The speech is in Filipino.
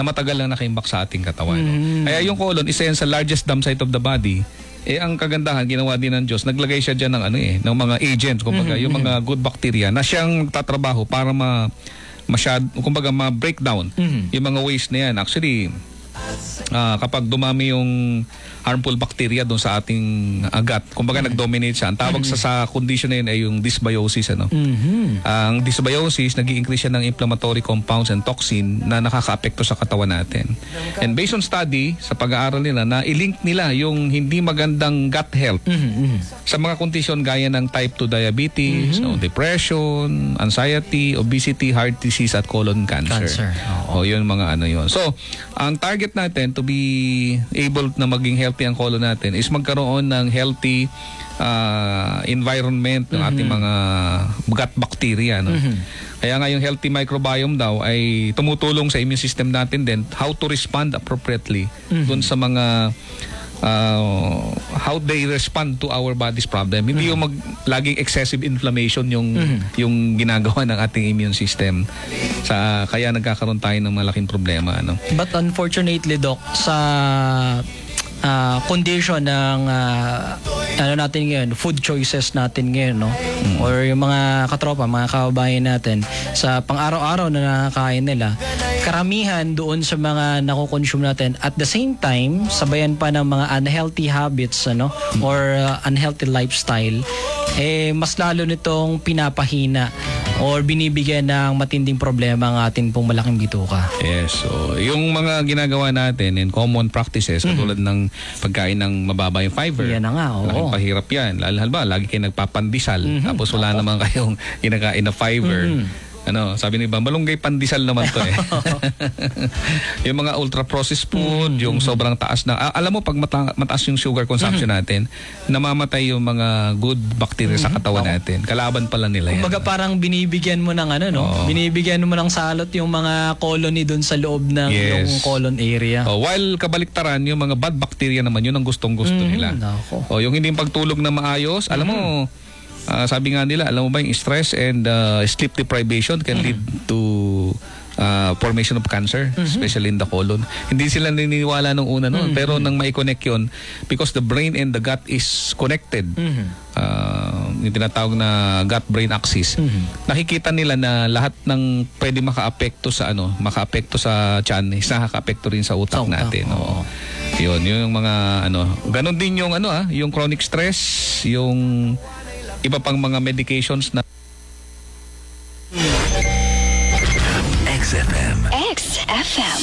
matagal lang nakaimbak sa ating katawan. No? Kaya yung colon, isa yan sa largest dump site of the body. Ang kagandahan, ginawa din ng Diyos, naglagay siya dyan ng, ng mga agents, kumbaga, yung mga good bacteria na siyang tatrabaho para kumbaga, ma-breakdown yung mga waste na yan. Actually, kapag dumami yung harmful bacteria doon sa ating gut, kumbaga nag-dominate siya. Ang tawag sa condition na yun ay yung dysbiosis. Ang dysbiosis, nag-i-increase siya ng inflammatory compounds and toxin na nakaka-apekto sa katawan natin. And based on study, sa pag-aaral nila, na i-link nila yung hindi magandang gut health sa mga kondisyon gaya ng type 2 diabetes, depression, anxiety, obesity, heart disease, at colon cancer. O yun mga yun. So, ang target natin to be able na maging healthy ang colon natin is magkaroon ng healthy environment ng ating mga gut bacteria. No? Kaya nga yung healthy microbiome daw ay tumutulong sa immune system natin din how to respond appropriately dun sa mga how they respond to our body's problem. Hindi yung laging excessive inflammation yung ginagawa ng ating immune system. Kaya nagkakaroon tayo ng malaking problema. No? But unfortunately, Doc, sa condition ng natin ngayon, food choices natin ngayon, no? Or yung mga katropa, mga kababayan natin, sa pang-araw-araw na nakakain nila, karamihan doon sa mga nakoconsume natin, at the same time, sabayan pa ng mga unhealthy habits, or unhealthy lifestyle, mas lalo nitong pinapahina or binibigyan ng matinding problema ang atin pong malaking bituka. Yes. So, yung mga ginagawa natin in common practices, katulad ng pagkain ng mababa yung fiber. Yan na nga, oo. Laking pahirap yan. Lagi kayo nagpapandisal. Tapos wala naman kayong kinakain na fiber. Sabi ni Iba, malunggay pandesal naman to yung mga ultra-processed food, yung sobrang taas na, alam mo, pag mataas yung sugar consumption natin, namamatay yung mga good bacteria sa katawan natin. Kalaban pala nila yan. Kumbaga parang binibigyan mo ng binibigyan mo ng salot yung mga colony doon sa loob ng yung colon area. While kabaliktaran, yung mga bad bacteria naman, yun ang gustong-gusto nila. Yung hindi pagtulog na maayos, alam mo, sabi nga nila, alam mo ba, yung stress and sleep deprivation can lead to formation of cancer, especially in the colon. Hindi sila naniniwala nung una noon, pero nang mai-connect yun, because the brain and the gut is connected, yung tinatawag na gut-brain axis, nakikita nila na lahat ng pwede maka-apekto sa tiyan, is nakaka-apekto rin sa utak natin. Yun yung mga ganon din yung yung chronic stress, yung iba pang mga medications na XFM. XFM.